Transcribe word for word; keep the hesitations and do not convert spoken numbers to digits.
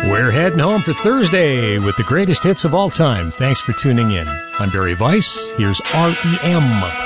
We're heading home for Thursday with the greatest hits of all time. Thanks for tuning in. I'm Barry Weiss. Here's R E M.